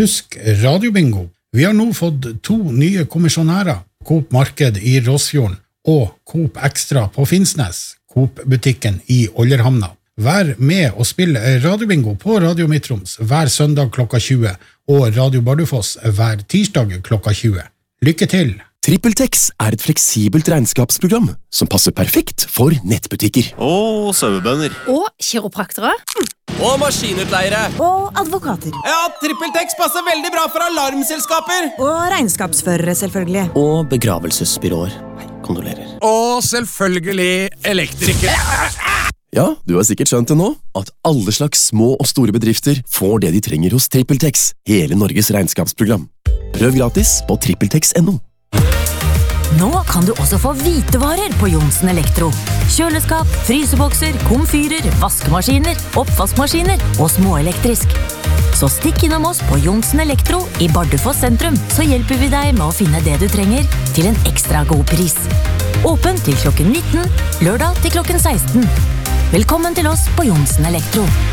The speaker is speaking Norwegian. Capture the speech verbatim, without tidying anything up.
Husk radiobingo. Vi har nå fått to nye kommisjonærer. Coop Marked i Rossfjorden og Coop Extra på Finnsnes, Coop-butikken i Ollerhamna. Vær med og spill radiobingo på Radio Midtroms hver søndag klokka tjue og Radio Bardufoss hver tirsdag klokka tjue. Lykke til! TrippelTex er et fleksibelt regnskapsprogram som passer perfekt for nettbutikker. Og sauebønder. Og kiropraktere. Og maskinutleiere. Og advokater. Ja, TrippelTex passer veldig bra for alarmselskaper. Og regnskapsførere, selvfølgelig. Og begravelsesbyråer. Kondolerer. Og selvfølgelig elektrikere. Ja, du har sikkert skjønt det nå, at alle slags små og store bedrifter får det de trenger hos TrippelTex, hele Norges regnskapsprogram. Prøv gratis på trippeltex punktum no. Nå kan du også få hvitevarer på Johnsen Elektro. Kjøleskap, frysebokser, komfyrer, vaskemaskiner, oppvaskmaskiner og småelektrisk. Så stikk innom oss på Johnsen Elektro i Bardufoss sentrum, så hjelper vi deg med å finne det du trenger til en ekstra god pris. Åpen til klokken nitten, lørdag til klokken seksten. Velkommen til oss på Johnsen Elektro.